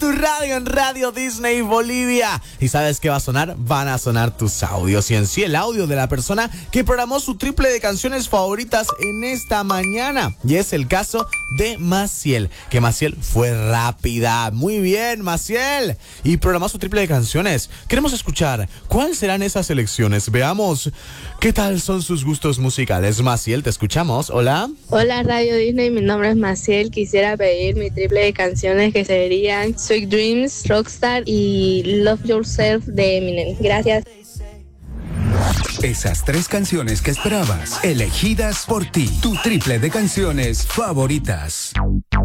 tu radio en Radio Disney Bolivia. ¿Y sabes qué va a sonar? Van a sonar tus audios y en sí el audio de la persona que programó su triple de canciones favoritas en esta mañana. Y es el caso de Maciel, que Maciel fue rápida. Muy bien, Maciel. Y programó su triple de canciones. Queremos escuchar cuáles serán esas elecciones. Veamos qué tal son sus gustos musicales. Maciel, te escuchamos. Hola. Hola Radio Disney, mi nombre es Maciel. Quisiera pedir mi triple de canciones que serían Sweet Dreams, Rockstar y Love Yourself de Eminem. Gracias. Esas 3 canciones que esperabas, elegidas por ti. Tu triple de canciones favoritas.